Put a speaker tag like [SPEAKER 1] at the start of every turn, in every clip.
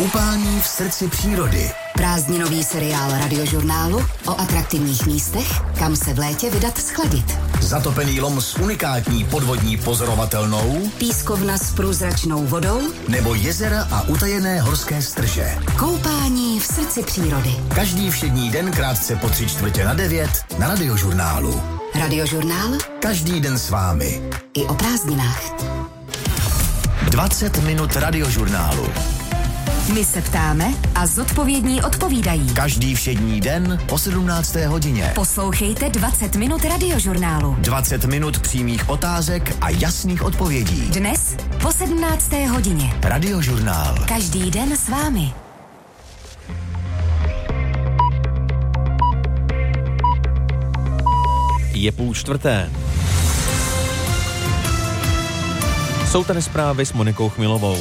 [SPEAKER 1] Koupání v srdci přírody.
[SPEAKER 2] Prázdninový seriál Radiožurnálu o atraktivních místech, kam se v létě vydat schladit.
[SPEAKER 1] Zatopený lom s unikátní podvodní pozorovatelnou,
[SPEAKER 2] Pískovna s průzračnou vodou
[SPEAKER 1] nebo jezera a utajené horské strže.
[SPEAKER 2] Koupání v srdci přírody.
[SPEAKER 1] Každý všední den krátce po 8:45 na Radiožurnálu.
[SPEAKER 2] Radiožurnál?
[SPEAKER 1] Každý den s vámi.
[SPEAKER 2] I o prázdninách.
[SPEAKER 1] 20 minut Radiožurnálu.
[SPEAKER 2] My se ptáme a zodpovědní odpovídají.
[SPEAKER 1] Každý všední den po 17. hodině.
[SPEAKER 2] Poslouchejte 20 minut Radiožurnálu.
[SPEAKER 1] 20 minut přímých otázek a jasných odpovědí.
[SPEAKER 2] Dnes po 17. hodině.
[SPEAKER 1] Radiožurnál.
[SPEAKER 2] Každý den s vámi.
[SPEAKER 3] Je 3:30. Jsou tady zprávy s Monikou Chmilovou.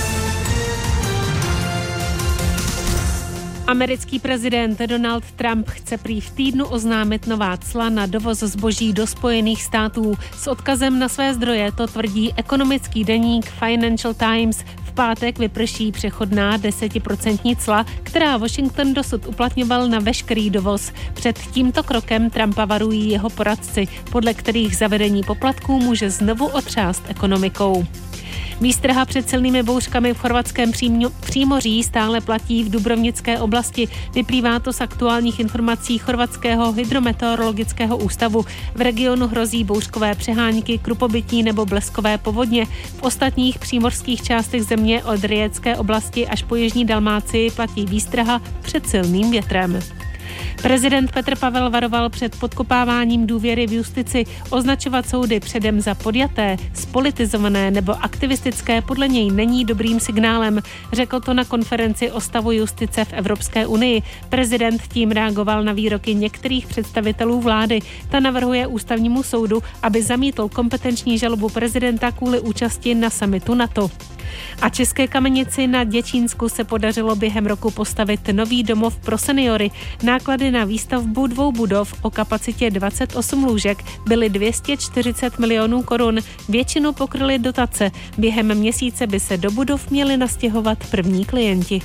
[SPEAKER 4] Americký prezident Donald Trump chce prý v týdnu oznámit nová cla na dovoz zboží do Spojených států. S odkazem na své zdroje to tvrdí ekonomický deník Financial Times. V pátek vyprší přechodná 10% cla, která Washington dosud uplatňoval na veškerý dovoz. Před tímto krokem Trumpa varují jeho poradci, podle kterých zavedení poplatků může znovu otřást ekonomikou. Výstraha před silnými bouřkami v chorvatském přímoří stále platí v Dubrovnické oblasti. Vyplývá to z aktuálních informací chorvatského hydrometeorologického ústavu. V regionu hrozí bouřkové přehánky, krupobytí nebo bleskové povodně. V ostatních přímořských částech země od Riječské oblasti až po jižní Dalmácii platí výstraha před silným větrem. Prezident Petr Pavel varoval před podkopáváním důvěry v justici. Označovat soudy předem za podjaté, spolitizované nebo aktivistické podle něj není dobrým signálem. Řekl to na konferenci o stavu justice v Evropské unii. Prezident tím reagoval na výroky některých představitelů vlády. Ta navrhuje ústavnímu soudu, aby zamítl kompetenční žalobu prezidenta kvůli účasti na summitu NATO. A České Kamenici na Děčínsku se podařilo během roku postavit nový domov pro seniory. Náklady na výstavbu 2 budov o kapacitě 28 lůžek byly 240 milionů korun. Většinu pokryly dotace. Během měsíce by se do budov měli nastěhovat první klienti.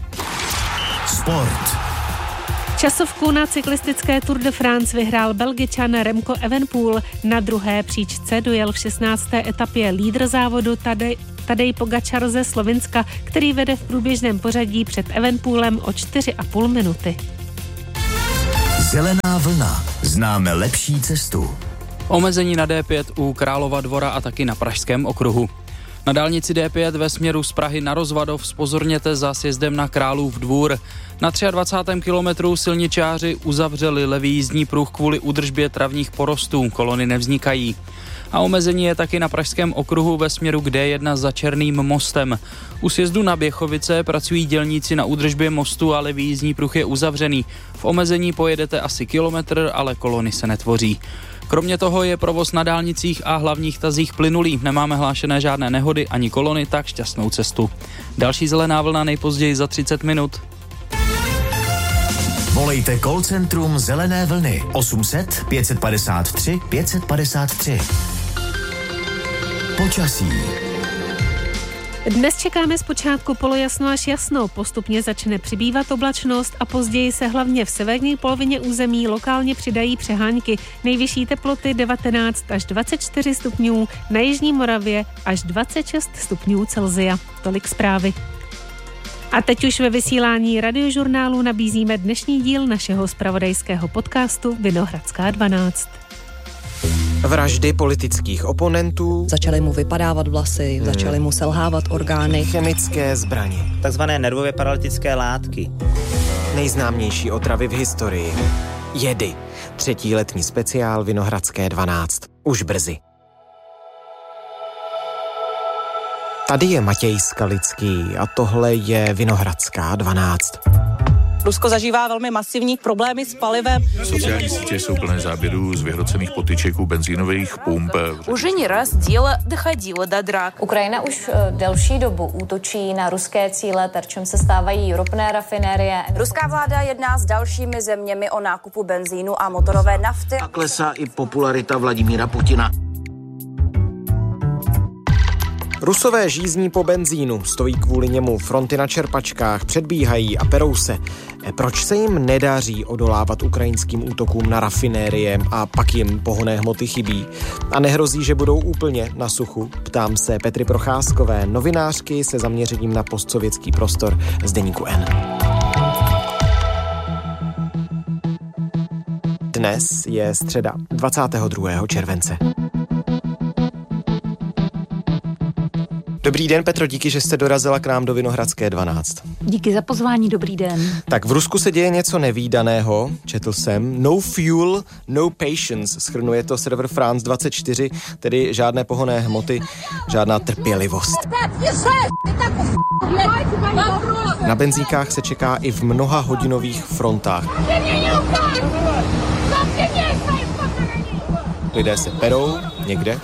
[SPEAKER 1] Sport.
[SPEAKER 4] Časovku na cyklistické Tour de France vyhrál Belgičan Remco Evenepoel. Na druhé příčce dojel v 16. etapě lídr závodu Tadej Pogačar ze Slovinska, který vede v průběžném pořadí před Evenepoelem o 4,5 minuty.
[SPEAKER 1] Zelená vlna. Známe lepší cestu.
[SPEAKER 5] Omezení na D5 u Králova Dvora a taky na Pražském okruhu. Na dálnici D5 ve směru z Prahy na Rozvadov zpozorněte za sjezdem na Králův Dvůr. Na 23. kilometru silničáři uzavřeli levý jízdní pruh kvůli údržbě travních porostů, kolony nevznikají. A omezení je taky na Pražském okruhu ve směru k D1 za Černým mostem. U sjezdu na Běchovice pracují dělníci na údržbě mostu a levý jízdní pruh je uzavřený. V omezení pojedete asi kilometr, ale kolony se netvoří. Kromě toho je provoz na dálnicích a hlavních tazích plynulý. Nemáme hlášené žádné nehody ani kolony, tak šťastnou cestu. Další zelená vlna nejpozději za 30 minut.
[SPEAKER 1] Volejte call centrum Zelené vlny 800 553 553. Počasí.
[SPEAKER 4] Dnes čekáme zpočátku polojasno až jasno, postupně začne přibývat oblačnost a později se hlavně v severní polovině území lokálně přidají přehánky. Nejvyšší teploty 19 až 24 stupňů, na jižní Moravě až 26 stupňů Celsia. Tolik zprávy. A teď už ve vysílání Radiožurnálu nabízíme dnešní díl našeho zpravodajského podcastu Vinohradská 12.
[SPEAKER 6] Vraždy politických oponentů,
[SPEAKER 7] začaly mu vypadávat vlasy, začaly mu selhávat orgány,
[SPEAKER 6] chemické zbraně,
[SPEAKER 8] takzvané nervově paralytické látky,
[SPEAKER 6] nejznámější otravy v historii, jedy, 3. letní speciál Vinohradské 12. Už brzy. Tady je Matěj Skalický a tohle je Vinohradská 12.
[SPEAKER 9] Rusko zažívá velmi masivní problémy s palivem.
[SPEAKER 10] Sociální sítě jsou plné záběrů z vyhrocených potyčeků benzínových pump.
[SPEAKER 11] Už neraz dělo dochodilo do drak.
[SPEAKER 12] Ukrajina už delší dobu útočí na ruské cíle, terčem se stávají ropné rafinérie.
[SPEAKER 11] Ruská vláda jedná s dalšími zeměmi o nákupu benzínu a motorové nafty.
[SPEAKER 13] A klesá i popularita Vladimíra Putina.
[SPEAKER 6] Rusové žízní po benzínu, stojí kvůli němu fronty na čerpačkách, předbíhají a perou se. Proč se jim nedaří odolávat ukrajinským útokům na rafinérie a pak jim pohonné hmoty chybí? A nehrozí, že budou úplně na suchu? Ptám se Petry Procházkové, novinářky se zaměřením na postsovětský prostor z deníku N. Dnes je středa 22. července. Dobrý den, Petro, díky, že jste dorazila k nám do Vinohradské 12.
[SPEAKER 13] Díky za pozvání, dobrý den.
[SPEAKER 6] Tak v Rusku se děje něco nevídaného, četl jsem. No fuel, no patience, shrnuje to server France 24, tedy žádné pohonné hmoty, žádná trpělivost. Na benzínkách se čeká i v mnoha hodinových frontách. Lidé se perou někde.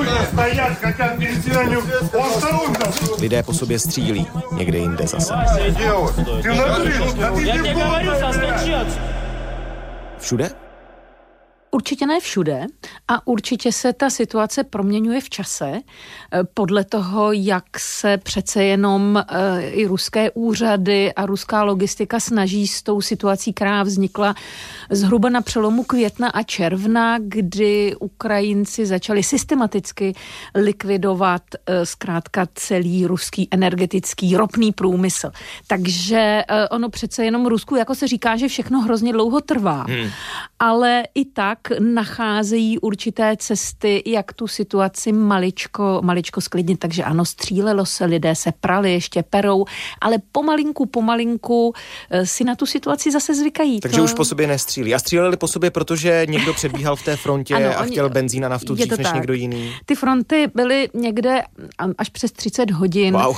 [SPEAKER 6] Lidé po sobě střílí někde jinde zase. Všude?
[SPEAKER 13] Určitě ne všude a určitě se ta situace proměňuje v čase podle toho, jak se přece jenom i ruské úřady a ruská logistika snaží s tou situací, která vznikla zhruba na přelomu května a června, kdy Ukrajinci začali systematicky likvidovat zkrátka celý ruský energetický ropný průmysl. Takže ono přece jenom Rusku, jako se říká, že všechno hrozně dlouho trvá, ale i tak nacházejí určité cesty, jak tu situaci maličko sklidnit. Takže ano, střílelo se, lidé se prali, ještě perou, ale pomalinku si na tu situaci zase zvykají.
[SPEAKER 6] Takže už po sobě nestřílí. A stříleli po sobě, protože někdo předbíhal v té frontě ano, a chtěl benzín a naftu dřív než někdo jiný.
[SPEAKER 13] Ty fronty byly někde až přes 30 hodin.
[SPEAKER 6] Wow.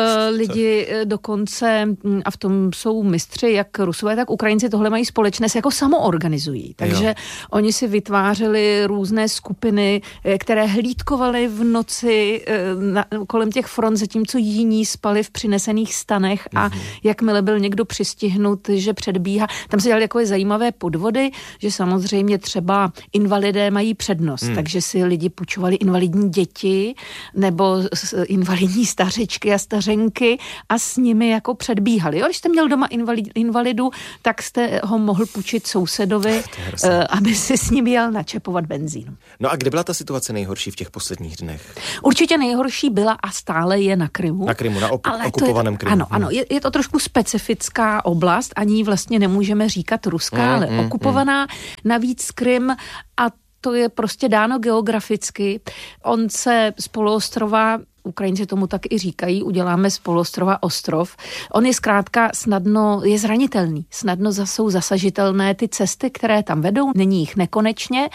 [SPEAKER 13] Lidi dokonce, a v tom jsou mistři, jak Rusové, tak Ukrajinci tohle mají společné, se jako samoorganizují. Takže oni si vytvářeli různé skupiny, které hlídkovaly v noci kolem těch front, zatímco jiní spali v přinesených stanech a jakmile byl někdo přistihnut, že předbíhá. Tam se dělaly takové zajímavé podvody, že samozřejmě třeba invalidé mají přednost, takže si lidi půjčovali invalidní děti nebo invalidní stařičky a stařenky a s nimi jako předbíhali. Když jste měl doma invalidu, tak jste ho mohl půjčit sousedovi, aby si s ním jel načepovat benzín.
[SPEAKER 6] No a kde byla ta situace nejhorší v těch posledních dnech?
[SPEAKER 13] Určitě nejhorší byla a stále je na Krymu.
[SPEAKER 6] Na Krymu, na okupovaném Krymu.
[SPEAKER 13] Ano, je to trošku specifická oblast, ani vlastně nemůžeme říkat ruská, ale okupovaná. Navíc Krym a to je prostě dáno geograficky. On se z poloostrova, Ukrajinci tomu tak i říkají, uděláme z poloostrova ostrov. On je zkrátka je zranitelný. Snadno jsou zasažitelné ty cesty, které tam vedou, není jich nekonečně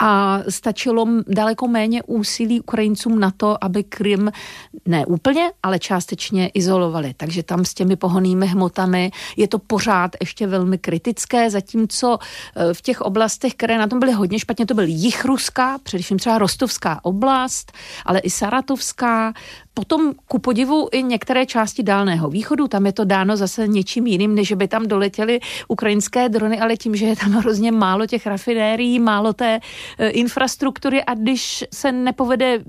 [SPEAKER 13] a stačilo daleko méně úsilí Ukrajincům na to, aby Krym ne úplně, ale částečně izolovali. Takže tam s těmi pohonnými hmotami je to pořád ještě velmi kritické, zatímco v těch oblastech, které na tom byly hodně špatně, to byl jih Ruska, především třeba Rostovská oblast, ale i Saratovská. Potom ku podivu i některé části Dálného východu, tam je to dáno zase něčím jiným, než by tam doletěly ukrajinské drony, ale tím, že je tam hrozně málo těch rafinérií, málo té infrastruktury a když se nepovede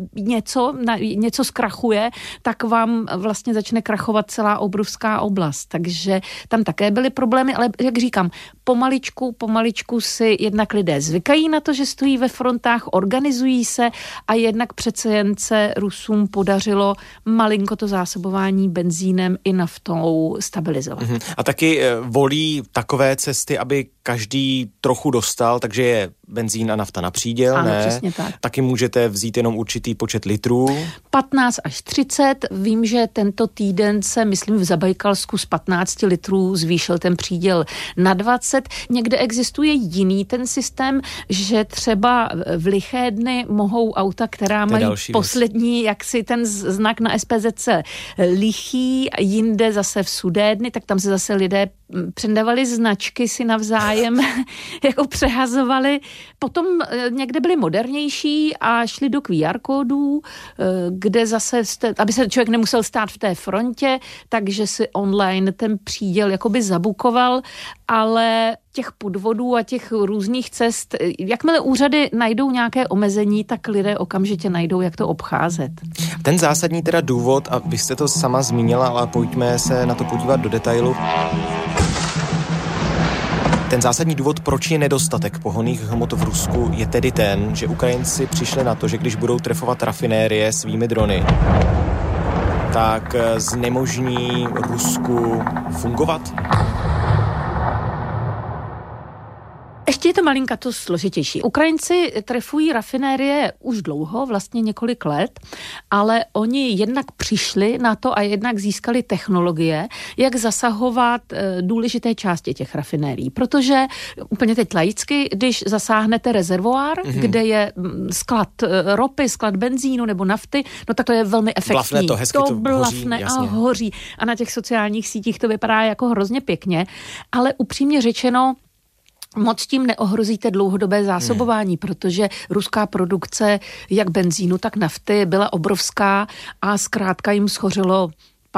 [SPEAKER 13] něco zkrachuje, tak vám vlastně začne krachovat celá obrovská oblast. Takže tam také byly problémy, ale jak říkám, pomaličku si jednak lidé zvykají na to, že stojí ve frontách, organizují se a jednak přece jen se Rusům podařilo malinko to zásobování benzínem i naftou stabilizovat.
[SPEAKER 6] A taky volí takové cesty, aby každý trochu dostal, takže je benzín a nafta na příděl,
[SPEAKER 13] ano,
[SPEAKER 6] ne?
[SPEAKER 13] Přesně tak.
[SPEAKER 6] Taky můžete vzít jenom určitý počet litrů.
[SPEAKER 13] 15 až 30. Vím, že tento týden se, myslím, v Zabajkalsku z 15 litrů zvýšil ten příděl na 20. Někde existuje jiný ten systém, že třeba v liché dny mohou auta, která mají poslední, jaksi ten znak na SPZC lichý, jinde zase v sudé dny, tak tam se zase lidé předávali značky si navzájem, jako přehazovali. Potom někde byli modernější a šli do QR kódů, kde zase, aby se člověk nemusel stát v té frontě, takže si online ten příděl jakoby zabukoval ale těch podvodů a těch různých cest, jakmile úřady najdou nějaké omezení, tak lidé okamžitě najdou, jak to obcházet.
[SPEAKER 6] Ten zásadní teda důvod, a vy jste to sama zmínila, ale pojďme se na to podívat do detailu. Ten zásadní důvod, proč je nedostatek pohonných hmot v Rusku, je tedy ten, že Ukrajinci přišli na to, že když budou trefovat rafinérie svými drony, tak znemožní Rusku fungovat?
[SPEAKER 13] Ještě je to malinka to složitější. Ukrajinci trefují rafinérie už dlouho, vlastně několik let, ale oni jednak přišli na to a jednak získali technologie, jak zasahovat důležité části těch rafinérií. Protože úplně teď laicky, když zasáhnete rezervoár, kde je sklad ropy, sklad benzínu nebo nafty, no tak to je velmi efektivní.
[SPEAKER 6] Blafne to, hezky to
[SPEAKER 13] blafne a hoří. A na těch sociálních sítích to vypadá jako hrozně pěkně, ale upřímně řečeno, moc tím neohrozíte dlouhodobé zásobování, protože ruská produkce jak benzínu, tak nafty byla obrovská a zkrátka jim schořilo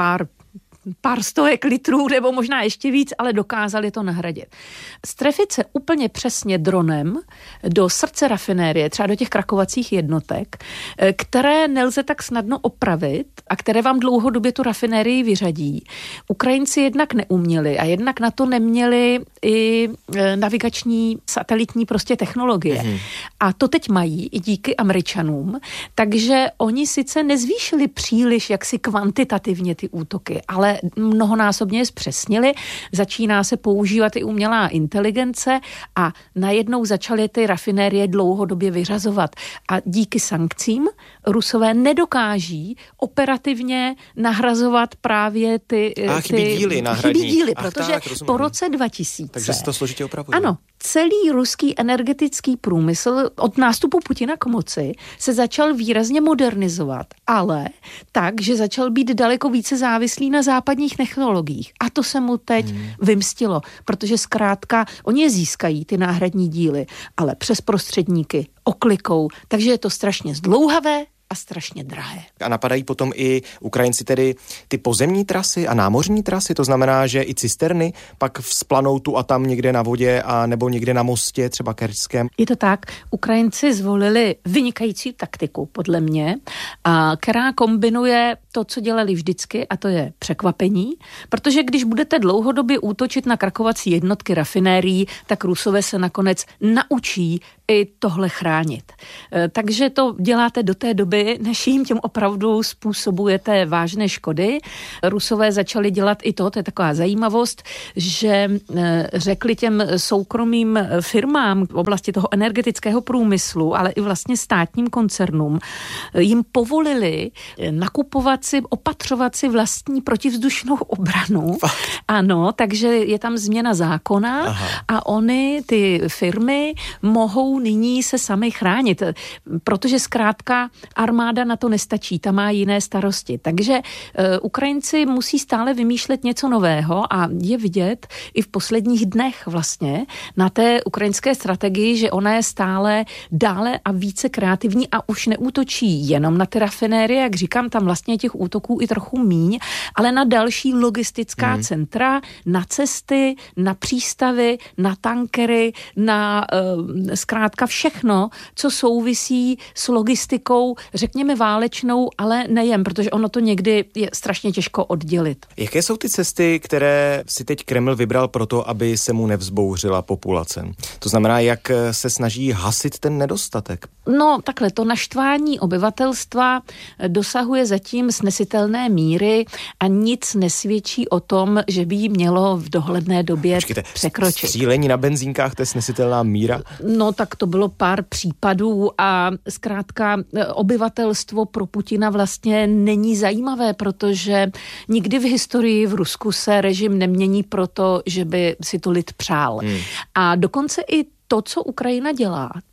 [SPEAKER 13] pár stovek litrů nebo možná ještě víc, ale dokázali to nahradit. Strefit se úplně přesně dronem do srdce rafinérie, třeba do těch krakovacích jednotek, které nelze tak snadno opravit a které vám dlouhodobě tu rafinérii vyřadí. Ukrajinci jednak neuměli a jednak na to neměli i navigační satelitní prostě technologie. A to teď mají i díky Američanům, takže oni sice nezvýšili příliš jaksi kvantitativně ty útoky, ale mnohonásobně je zpřesnili, začíná se používat i umělá inteligence a najednou začaly ty rafinérie dlouhodobě vyřazovat. A díky sankcím Rusové nedokáží operativně nahrazovat právě ty
[SPEAKER 6] chybí díly náhradní.
[SPEAKER 13] Chybí díly, protože po roce 2000.
[SPEAKER 6] Takže se to složitě opravuje.
[SPEAKER 13] Ano. Celý ruský energetický průmysl od nástupu Putina k moci se začal výrazně modernizovat, ale tak, že začal být daleko více závislý na západních technologiích. A to se mu teď vymstilo, protože zkrátka oni je získají, ty náhradní díly, ale přes prostředníky, oklikou, takže je to strašně zdlouhavé a strašně drahé.
[SPEAKER 6] A napadají potom i Ukrajinci tedy ty pozemní trasy a námořní trasy, to znamená, že i cisterny pak vzplanou tu a tam někde na vodě a nebo někde na mostě, třeba kerčském.
[SPEAKER 13] Je to tak, Ukrajinci zvolili vynikající taktiku, podle mě, která kombinuje to, co dělali vždycky, a to je překvapení, protože když budete dlouhodobě útočit na krakovací jednotky rafinérií, tak Rusové se nakonec naučí i tohle chránit. Takže to děláte do té doby, než jim těm opravdu způsobujete vážné škody. Rusové začali dělat i to je taková zajímavost, že řekli těm soukromým firmám v oblasti toho energetického průmyslu, ale i vlastně státním koncernům, jim povolili nakupovat si, opatřovat si vlastní protivzdušnou obranu. Ano, takže je tam změna zákona a oni, ty firmy, mohou nyní se sami chránit, protože zkrátka armáda na to nestačí, ta má jiné starosti. Takže Ukrajinci musí stále vymýšlet něco nového a je vidět i v posledních dnech vlastně na té ukrajinské strategii, že ona je stále dále a více kreativní a už neútočí jenom na ty rafinérie, jak říkám, tam vlastně těch útoků i trochu míň, ale na další logistická centra, na cesty, na přístavy, na tankery, na zkrátka všechno, co souvisí s logistikou, řekněme válečnou, ale nejen, protože ono to někdy je strašně těžko oddělit.
[SPEAKER 6] Jaké jsou ty cesty, které si teď Kreml vybral proto, aby se mu nevzbouřila populace? To znamená, jak se snaží hasit ten nedostatek?
[SPEAKER 13] No takhle, to naštvání obyvatelstva dosahuje zatím snesitelné míry a nic nesvědčí o tom, že by jí mělo v dohledné době překročit.
[SPEAKER 6] Střílení na benzínkách, to je snesitelná míra?
[SPEAKER 13] No tak to bylo pár případů a zkrátka obyvatelstvo pro Putina vlastně není zajímavé, protože nikdy v historii v Rusku se režim nemění proto, že by si to lid přál. A dokonce i to, co Ukrajina dělá,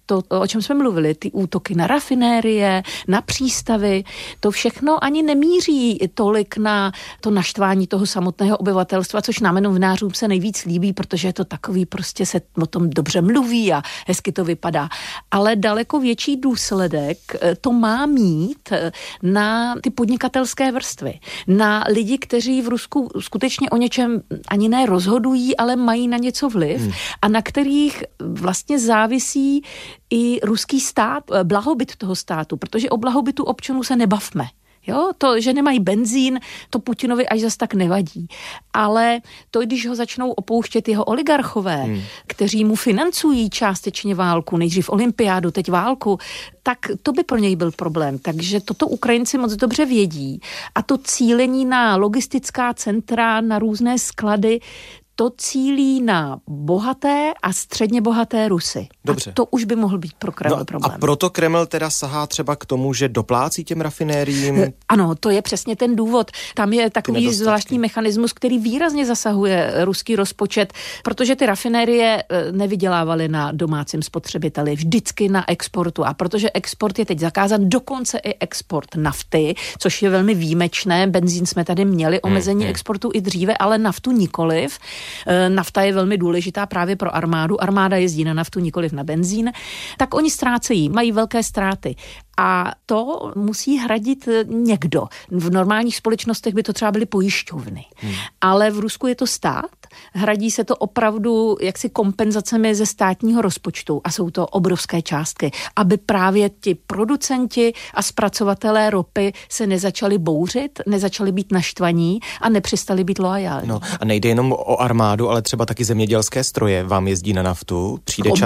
[SPEAKER 13] to, o čem jsme mluvili, ty útoky na rafinérie, na přístavy, to všechno ani nemíří tolik na to naštvání toho samotného obyvatelstva, což nám novinářům se nejvíc líbí, protože je to takový, prostě se o tom dobře mluví a hezky to vypadá. Ale daleko větší důsledek to má mít na ty podnikatelské vrstvy, na lidi, kteří v Rusku skutečně o něčem ani ne rozhodují, ale mají na něco vliv a na kterých vlastně závisí i ruský stát, blahobyt toho státu, protože o blahobytu občanů se nebavme. Jo, to, že nemají benzín, to Putinovi až zas tak nevadí. Ale to, když ho začnou opouštět jeho oligarchové, kteří mu financují částečně válku, nejdřív olympiádu, teď válku, tak to by pro něj byl problém. Takže toto Ukrajinci moc dobře vědí. A to cílení na logistická centra, na různé sklady, to cílí na bohaté a středně bohaté Rusy.
[SPEAKER 6] Dobře.
[SPEAKER 13] A to už by mohl být pro Kreml problém.
[SPEAKER 6] A proto Kreml teda sahá třeba k tomu, že doplácí těm rafinériím?
[SPEAKER 13] Ano, to je přesně ten důvod. Tam je takový zvláštní mechanismus, který výrazně zasahuje ruský rozpočet, protože ty rafinérie nevydělávaly na domácím spotřebiteli, vždycky na exportu. A protože export je teď zakázán, dokonce i export nafty, což je velmi výjimečné. Benzín jsme tady měli, omezení exportu i dříve, ale naftu nikoliv. Nafta je velmi důležitá právě pro armádu. Armáda jezdí na naftu, nikoliv na benzín. Tak oni ztrácejí, mají velké ztráty. A to musí hradit někdo. V normálních společnostech by to třeba byly pojišťovny. Ale v Rusku je to stát. Hradí se to opravdu jaksi kompenzacemi ze státního rozpočtu a jsou to obrovské částky, aby právě ti producenti a zpracovatelé ropy se nezačali bouřit, nezačali být naštvaní a nepřestali být loajální.
[SPEAKER 6] No a nejde jenom o armádu, ale třeba taky zemědělské stroje vám jezdí na naftu.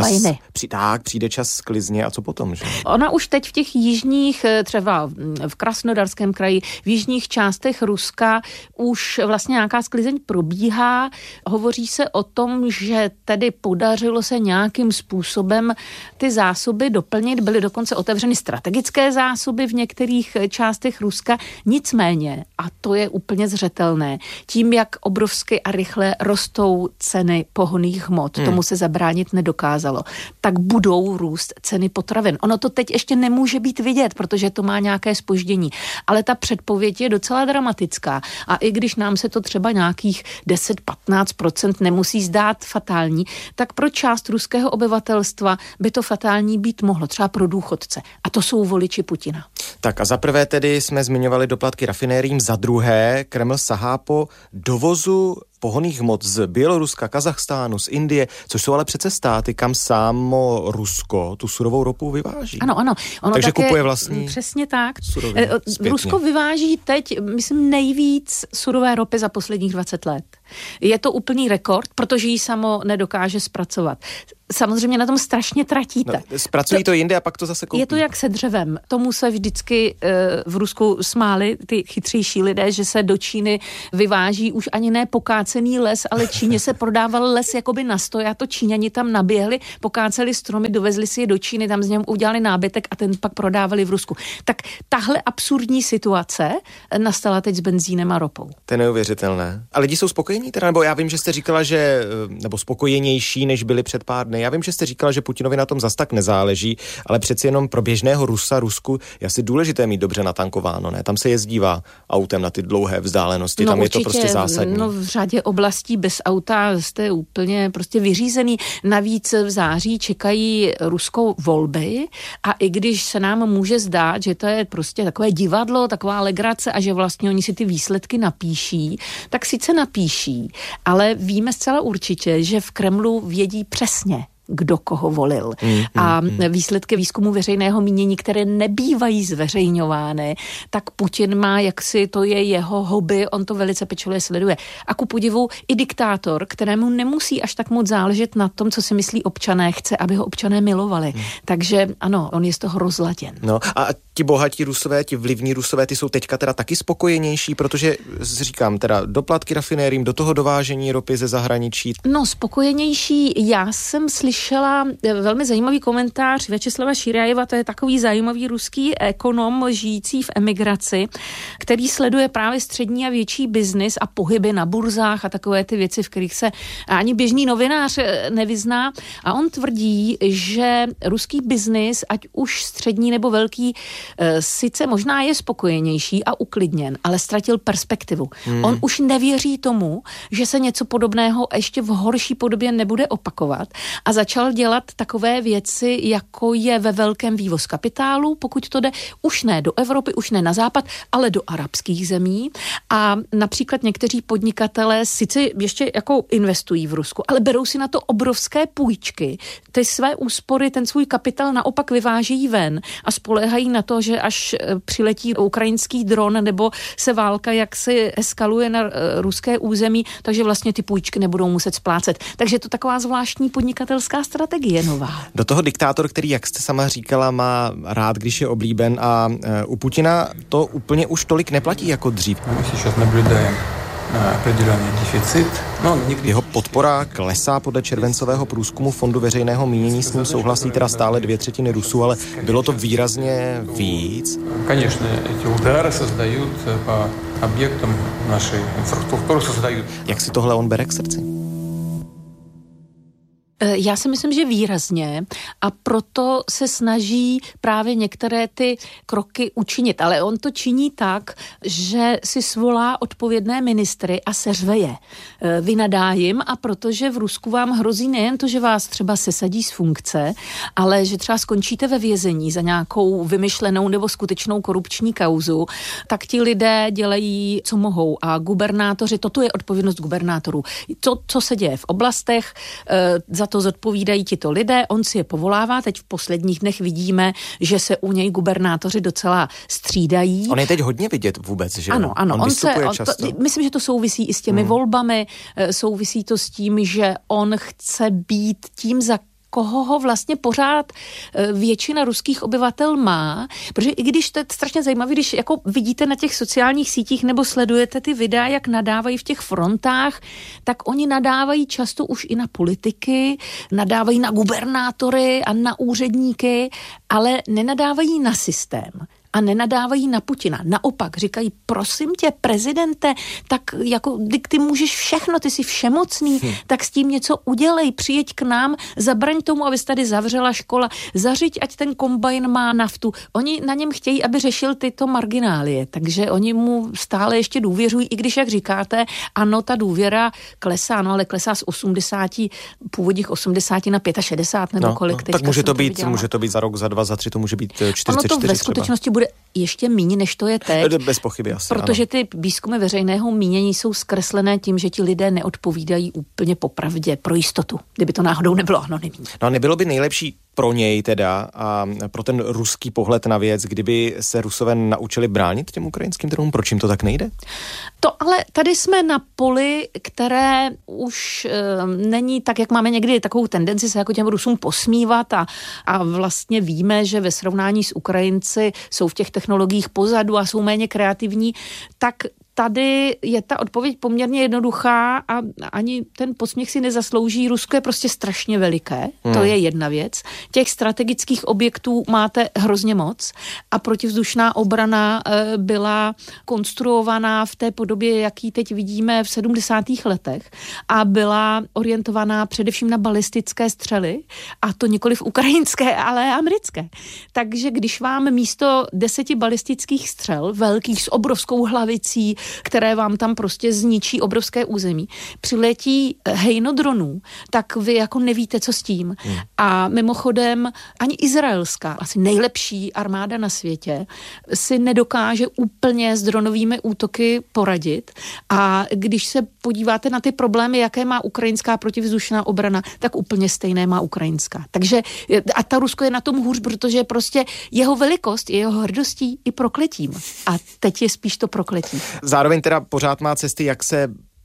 [SPEAKER 6] Přijde čas sklizně a co potom? Že?
[SPEAKER 13] Ona už teď v těch jižních, třeba v Krasnodarském kraji, v jižních částech Ruska už vlastně nějaká sklizeň probíhá. Hovoří se o tom, že tedy podařilo se nějakým způsobem ty zásoby doplnit, byly dokonce otevřeny strategické zásoby v některých částech Ruska. Nicméně, a to je úplně zřetelné, tím, jak obrovsky a rychle rostou ceny pohonných hmot, tomu se zabránit nedokázalo, tak budou růst ceny potravin. Ono to teď ještě nemůže být vidět, protože to má nějaké zpoždění, ale ta předpověď je docela dramatická. A i když nám se to třeba nějakých 10-15% nemusí zdát fatální, tak pro část ruského obyvatelstva by to fatální být mohlo, třeba pro důchodce. A to jsou voliči Putina.
[SPEAKER 6] Tak a za prvé tedy jsme zmiňovali doplatky rafinériím, za druhé Kreml sahá po dovozu pohonných hmot z Běloruska, Kazachstánu, z Indie, což jsou ale přece státy, kam samo Rusko tu surovou ropu vyváží.
[SPEAKER 13] Ano. Ono
[SPEAKER 6] takže
[SPEAKER 13] také,
[SPEAKER 6] kupuje vlastní.
[SPEAKER 13] Přesně tak. Rusko vyváží teď, myslím, nejvíc surové ropy za posledních 20 let. Je to úplný rekord, protože ji samo nedokáže zpracovat. Samozřejmě na tom strašně tratíte.
[SPEAKER 6] No, zpracují to jinde a pak to zase koupí.
[SPEAKER 13] Je to jak se dřevem. Tomu se vždycky v Rusku smáli ty chytřejší lidé, že se do Číny vyváží už ani ne pokácený les, ale Číně se prodával les jakoby na stoj a to Číňani tam naběhli, pokáceli stromy, dovezli si je do Číny, tam z něm udělali nábytek a ten pak prodávali v Rusku. Tak tahle absurdní situace nastala teď s benzínem a ropou.
[SPEAKER 6] To je neuvěřitelné. A lidi jsou spokojení teda? Nebo já vím, že jste říkala, že nebo spokojenější, než byli před pár dny. Já vím, že jste říkala, že Putinovi na tom zas tak nezáleží, ale přeci jenom pro běžného Rusku je asi důležité mít dobře natankováno, ne? Tam se jezdívá autem na ty dlouhé vzdálenosti, tam určitě, je to prostě zásadní.
[SPEAKER 13] No v řadě oblastí bez auta jste úplně prostě vyřízený. Navíc v září čekají Ruskou volby a i když se nám může zdát, že to je prostě takové divadlo, taková legrace a že vlastně oni si ty výsledky napíší, tak sice napíší, ale víme zcela určitě, že v Kremlu vědí přesně, kdo koho volil. A výsledky výzkumu veřejného mínění, které nebývají zveřejňovány, tak Putin má, jaksi to je jeho hobby, on to velice pečlivě sleduje. A ku podivu i diktátor, kterému nemusí až tak moc záležet na tom, co si myslí občané, chce, aby ho občané milovali. Takže ano, on je z toho rozladěn.
[SPEAKER 6] No a ti bohatí Rusové, ti vlivní Rusové, ty jsou teďka teda taky spokojenější, protože říkám teda doplatky rafinériím, do toho dovážení ropy ze zahraničí.
[SPEAKER 13] No spokojenější, já jsem slyšela slyšela velmi zajímavý komentář Vyacheslava Širajeva, to je takový zajímavý ruský ekonom žijící v emigraci, který sleduje právě střední a větší biznis a pohyby na burzách a takové ty věci, v kterých se ani běžný novinář nevyzná. A on tvrdí, že ruský biznis, ať už střední nebo velký, sice možná je spokojenější a uklidněn, ale ztratil perspektivu. On už nevěří tomu, že se něco podobného ještě v horší podobě nebude opakovat a začal dělat takové věci, jako je ve velkém vývoz kapitálu, pokud to jde, už ne do Evropy, už ne na západ, ale do arabských zemí. A například někteří podnikatelé sice ještě jako investují v Rusku, ale berou si na to obrovské půjčky. Ty své úspory, ten svůj kapitál naopak vyvážejí ven a spoléhají na to, že až přiletí ukrajinský dron nebo se válka jak se eskaluje na ruské území, takže vlastně ty půjčky nebudou muset splácet. Takže to taková zvláštní podnikatelská strategie nová.
[SPEAKER 6] Do toho diktátor, který, jak jste sama říkala, má rád, když je oblíben, a u Putina to úplně už tolik neplatí jako dřív. Jeho podpora klesá podle červencového průzkumu Fondu veřejného mínění, s ním souhlasí teda stále 2/3 Rusů, ale bylo to výrazně víc. Jak si tohle on bere k srdci?
[SPEAKER 13] Já si myslím, že výrazně, a proto se snaží právě některé ty kroky učinit. Ale on to činí tak, že si svolá odpovědné ministry a seřve je. Vynadá jim, a protože v Rusku vám hrozí nejen to, že vás třeba sesadí z funkce, ale že třeba skončíte ve vězení za nějakou vymyšlenou nebo skutečnou korupční kauzu, tak ti lidé dělají, co mohou. A gubernátoři, toto je odpovědnost gubernátorů. To, co se děje v oblastech, za to zodpovídají tito lidé, on si je povolává. Teď v posledních dnech vidíme, že se u něj gubernátoři docela střídají.
[SPEAKER 6] On je teď hodně vidět vůbec, že?
[SPEAKER 13] Ano.
[SPEAKER 6] On vystupuje často.
[SPEAKER 13] Myslím, že to souvisí i s těmi volbami, souvisí to s tím, že on chce být tím, za koho ho vlastně pořád většina ruských obyvatel má, protože i když to je strašně zajímavé, když jako vidíte na těch sociálních sítích nebo sledujete ty videa, jak nadávají v těch frontách, tak oni nadávají často už i na politiky, nadávají na gubernátory a na úředníky, ale nenadávají na systém. A nenadávají na Putina. Naopak říkají, prosím tě, prezidente, tak jako ty můžeš všechno, ty jsi všemocný, tak s tím něco udělej, přijeď k nám, zabraň tomu, aby se tady zavřela škola, zařiď, ať ten kombajn má naftu. Oni na něm chtějí, aby řešil tyto marginálie, takže oni mu stále ještě důvěřují, i když, jak říkáte, ano, ta důvěra klesá, no ale klesá z 80, původních 80 na 65, nebo kolik teďka.
[SPEAKER 6] Tak může to být za rok, za 2, za 3, to může být 44
[SPEAKER 13] ono to ve skutečnosti bude ještě míň, než to je teď.
[SPEAKER 6] Bez pochyby asi.
[SPEAKER 13] Protože ty výzkumy veřejného mínění jsou zkreslené tím, že ti lidé neodpovídají úplně popravdě, pro jistotu, kdyby to náhodou nebylo anonymní.
[SPEAKER 6] No a nebylo by nejlepší pro něj teda a pro ten ruský pohled na věc, kdyby se Rusové naučili bránit těm ukrajinským trhům? Proč jim to tak nejde?
[SPEAKER 13] To ale tady jsme na poli, které už není tak, jak máme někdy takovou tendenci se jako těm Rusům posmívat a vlastně víme, že ve srovnání s Ukrajinci jsou v těch technologiích pozadu a jsou méně kreativní, tak tady je ta odpověď poměrně jednoduchá a ani ten posměch si nezaslouží. Rusko je prostě strašně veliké, to je jedna věc. Těch strategických objektů máte hrozně moc a protivzdušná obrana byla konstruovaná v té podobě, jaký teď vidíme v 70. letech a byla orientovaná především na balistické střely a to nikoliv ukrajinské, ale americké. Takže když vám místo 10 balistických střel, velkých s obrovskou hlavicí, které vám tam prostě zničí obrovské území, přiletí hejno dronů, tak vy jako nevíte, co s tím. A mimochodem ani izraelská, asi nejlepší armáda na světě, si nedokáže úplně s dronovými útoky poradit. A když se podíváte na ty problémy, jaké má ukrajinská protivzdušná obrana, tak úplně stejné má ukrajinská. Takže a ta Rusko je na tom hůř, protože prostě jeho velikost je jeho hrdostí i prokletím. A teď je spíš to prokletí.
[SPEAKER 6] Zároveň teda pořád má cesty, jak se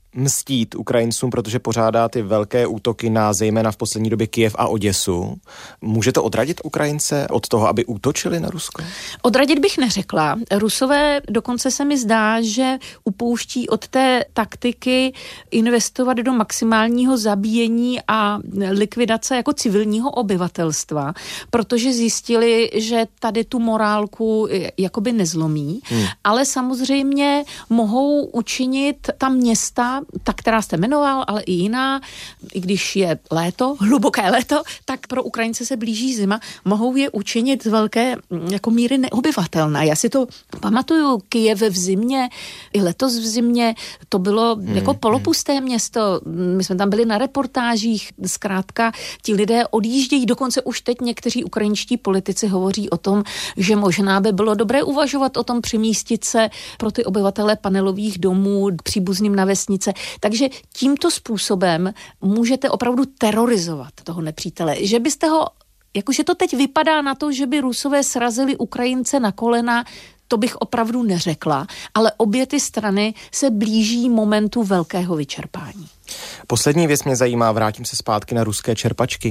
[SPEAKER 6] mstít Ukrajincům, protože pořádá ty velké útoky na zejména v poslední době Kyjev a Oděsu. Může to odradit Ukrajince od toho, aby útočili na Rusko?
[SPEAKER 13] Odradit bych neřekla. Rusové dokonce se mi zdá, že upouští od té taktiky investovat do maximálního zabíjení a likvidace jako civilního obyvatelstva, protože zjistili, že tady tu morálku jakoby nezlomí, ale samozřejmě mohou učinit ta města, ta, která jste jmenoval, ale i jiná, i když je léto, hluboké léto, tak pro Ukrajince se blíží zima, mohou je učinit z velké jako míry neobyvatelné. Já si to pamatuju, Kyjev v zimě, i letos v zimě, to bylo jako polopusté město, my jsme tam byli na reportážích, zkrátka ti lidé odjíždějí, dokonce už teď někteří ukrajinští politici hovoří o tom, že možná by bylo dobré uvažovat o tom přemístit se pro ty obyvatele panelových domů příbuzným na vesnice. Takže tímto způsobem můžete opravdu terorizovat toho nepřítele. Že byste ho, jakože to teď vypadá na to, že by Rusové srazili Ukrajince na kolena, to bych opravdu neřekla, ale obě ty strany se blíží momentu velkého vyčerpání.
[SPEAKER 6] Poslední věc mě zajímá, vrátím se zpátky na ruské čerpačky.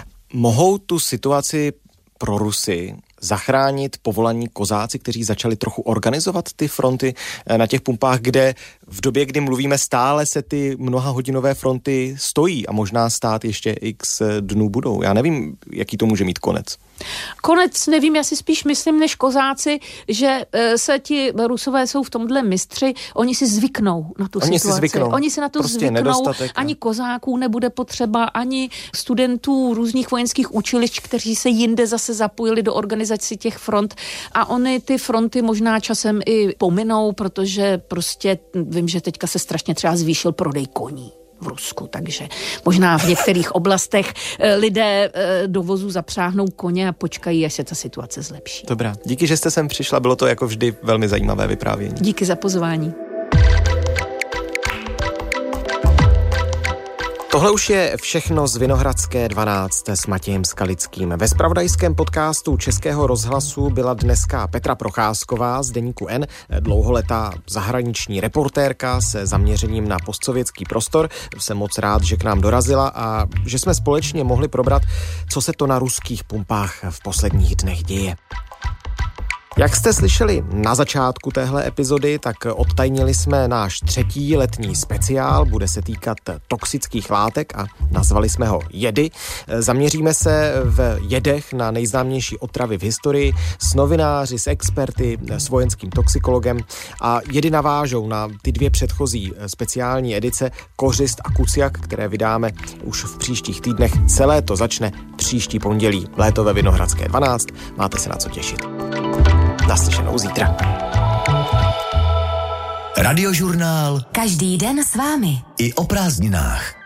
[SPEAKER 6] Mohou tu situaci pro Rusy zachránit povolaní kozáci, kteří začali trochu organizovat ty fronty na těch pumpách, kde v době, kdy mluvíme, stále se ty mnohahodinové fronty stojí a možná stát ještě x dnů budou. Já nevím, jaký to může mít konec.
[SPEAKER 13] Konec nevím, já si spíš myslím než kozáci, že se ti Rusové jsou v tomhle mistři, oni si zvyknou na tu situaci. Oni si na to prostě zvyknou, ani kozáků nebude potřeba, ani studentů různých vojenských učilišť, kteří se jinde zase zapojili do organizací těch front a oni ty fronty možná časem i pominou, protože prostě vím, že teďka se strašně třeba zvýšil prodej koní v Rusku, takže možná v některých oblastech lidé do vozu zapřáhnou koně a počkají, až se ta situace zlepší.
[SPEAKER 6] Dobrá, díky, že jste sem přišla, bylo to jako vždy velmi zajímavé vyprávění.
[SPEAKER 13] Díky za pozvání.
[SPEAKER 6] Tohle už je všechno z Vinohradské 12 s Matějem Skalickým. Ve zpravodajském podcastu Českého rozhlasu byla dneska Petra Procházková z deníku N, dlouholetá zahraniční reportérka se zaměřením na postsovětský prostor. Jsem moc rád, že k nám dorazila a že jsme společně mohli probrat, co se to na ruských pumpách v posledních dnech děje. Jak jste slyšeli na začátku téhle epizody, tak odtajnili jsme náš 3. letní speciál, bude se týkat toxických látek a nazvali jsme ho Jedy. Zaměříme se v jedech na nejznámější otravy v historii s novináři, s experty, s vojenským toxikologem a jedy navážou na ty 2 předchozí speciální edice Kořist a Kuciak, které vydáme už v příštích týdnech. Celé to začne příští pondělí. Léto ve Vinohradské 12. Máte se na co těšit. Naslyšenou zítra.
[SPEAKER 1] Radiožurnál.
[SPEAKER 2] Každý den s vámi.
[SPEAKER 1] I o prázdninách.